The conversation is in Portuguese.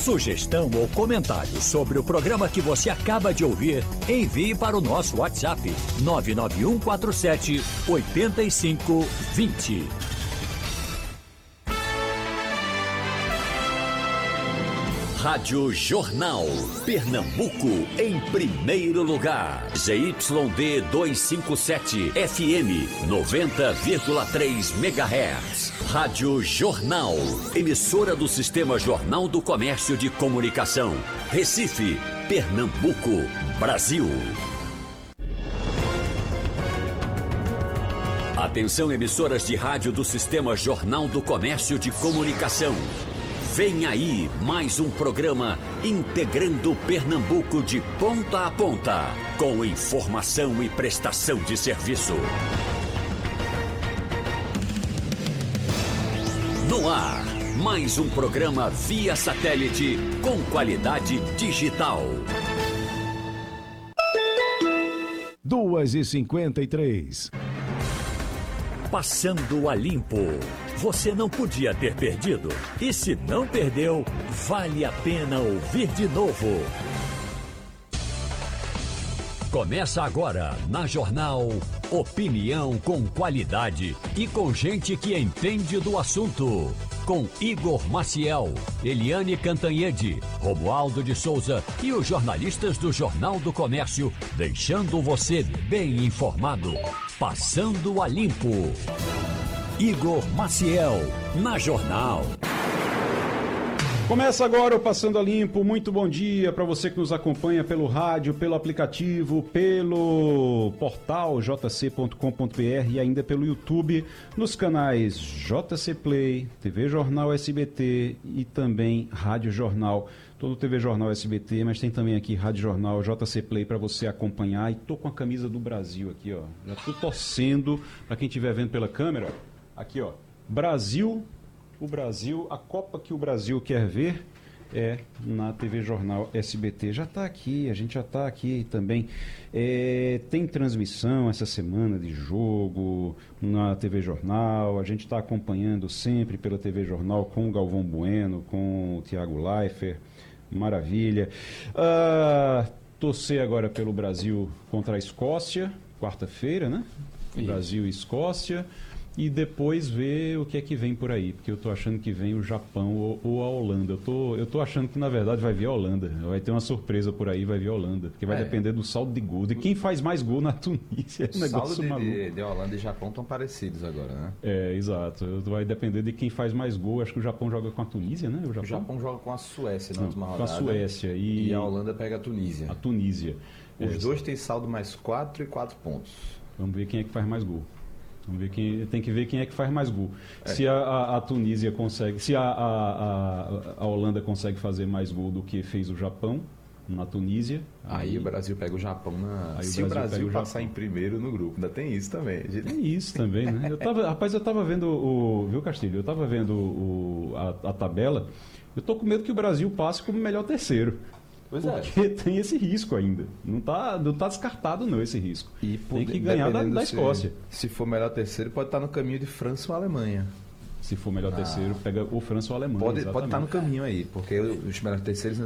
Sugestão ou comentário sobre o programa que você acaba de ouvir, envie para o nosso WhatsApp 99147 8520. Rádio Jornal, Pernambuco em primeiro lugar. ZYD 257, FM 90,3 MHz. Rádio Jornal, emissora do Sistema Jornal do Comércio de Comunicação. Recife, Pernambuco, Brasil. Atenção, emissoras de rádio do Sistema Jornal do Comércio de Comunicação. Vem aí mais um programa integrando Pernambuco de ponta a ponta, com informação e prestação de serviço. No ar, mais um programa via satélite com qualidade digital. 2h53. Passando a limpo. Você não podia ter perdido. E se não perdeu, vale a pena ouvir de novo. Começa agora, na Jornal, opinião com qualidade e com gente que entende do assunto. Com Igor Maciel, Eliane Cantanhede, Romualdo de Souza e os jornalistas do Jornal do Comércio, deixando você bem informado. Passando a limpo. Igor Maciel, na Jornal. Começa agora o Passando a Limpo. Muito bom dia para você que nos acompanha pelo rádio, pelo aplicativo, pelo portal jc.com.br e ainda pelo YouTube, nos canais JC Play, TV Jornal SBT e também Rádio Jornal. Todo TV Jornal SBT, mas tem também aqui Rádio Jornal, JC Play para você acompanhar. E tô com a camisa do Brasil aqui, ó. Já tô torcendo para quem estiver vendo pela câmera. Aqui, ó, Brasil, o Brasil, a Copa que o Brasil quer ver é na TV Jornal SBT. Já está aqui, a gente já está aqui também. Tem transmissão essa semana de jogo na TV Jornal, a gente está acompanhando sempre pela TV Jornal com o Galvão Bueno, com o Thiago Leifert, maravilha. Torcer agora pelo Brasil contra a Escócia, quarta-feira, né? Brasil e Escócia. E depois ver o que é que vem por aí, porque eu tô achando que vem o Japão ou a Holanda. Eu tô achando que, na verdade, vai vir a Holanda. Vai ter uma surpresa por aí, vai vir a Holanda. Porque vai depender do saldo de gol. De quem faz mais gol na Tunísia. O saldo de Holanda e Japão estão parecidos agora, né? Exato. Vai depender de quem faz mais gol. Acho que o Japão joga com a Tunísia, né? O Japão joga com a Suécia na última rodada. Com a Suécia. E a Holanda pega a Tunísia. A Tunísia. Os dois têm saldo mais 4 e 4 pontos. Vamos ver quem é que faz mais gol. Tem que ver quem é que faz mais gol. Se a Tunísia consegue, se a Holanda consegue fazer mais gol do que fez o Japão na Tunísia, aí o Brasil pega o Japão se o Brasil passar em primeiro no grupo, ainda tem isso também. Tem isso também, né? Eu tava vendo viu, Castilho? Eu tava vendo a tabela. Eu tô com medo que o Brasil passe como melhor terceiro. Porque tem esse risco ainda. Não tá descartado não esse risco. E tem que ganhar da Escócia. Se for melhor terceiro, pode estar no caminho de França ou Alemanha. Se for melhor terceiro, pega ou França ou Alemanha. Pode estar no caminho aí, porque os melhores terceiros